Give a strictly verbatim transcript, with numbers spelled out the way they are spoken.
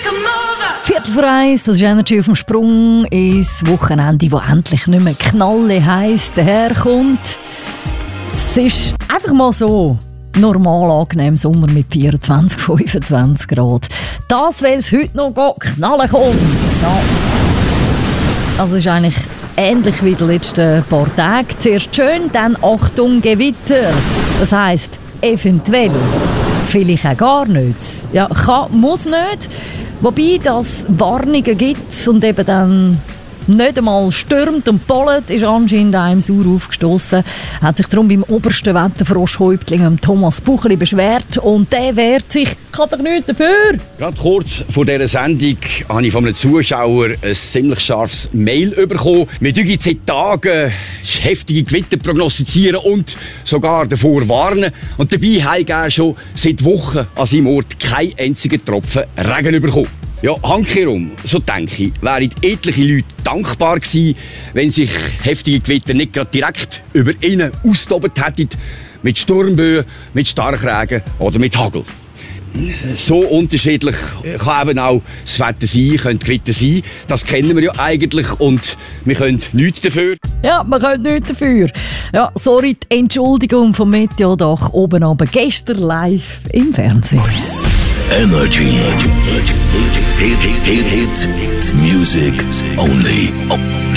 Viertel vor eins, das ist Energy auf dem Sprung ins Wochenende, wo endlich nicht mehr knalle heiß daherkommt. Es ist einfach mal so normal angenehm Sommer mit vierundzwanzig, fünfundzwanzig Grad. Das, weil es heute noch knallen kommt. Ja. Also es ist eigentlich ähnlich wie die letzten paar Tage. Zuerst schön, dann Achtung Gewitter. Das heisst, eventuell, vielleicht auch gar nicht. Ja, kann, muss nicht. Wobei das Warnungen gibt und eben dann nicht einmal stürmt und pollet, ist anscheinend einem sauer aufgestossen. Hat sich darum beim obersten Wetterfroschhäuptling Thomas Buchli beschwert und der wehrt sich, kann doch nichts dafür. Gerade kurz vor dieser Sendung habe ich von einem Zuschauer ein ziemlich scharfes Mail bekommen. Wir dürfen seit Tagen heftige Gewitter prognostizieren und sogar davor warnen. Und dabei habe ich schon seit Wochen an seinem Ort keinen einzigen Tropfen Regen bekommen. Ja, handkehrum, so denke ich, wären etliche Leute dankbar gewesen, wenn sich heftige Gewitter nicht gerade direkt über ihnen ausgetobt hätten, mit Sturmböen, mit Starkregen oder mit Hagel. So unterschiedlich kann eben auch das Wetter sein, können Gewitter sein. Das kennen wir ja eigentlich und wir können nichts dafür. Ja, wir können nichts dafür. Ja, sorry, die Entschuldigung vom Meteodach oben aber gestern live im Fernsehen. Energy. Hit, hit, hit, hit music only.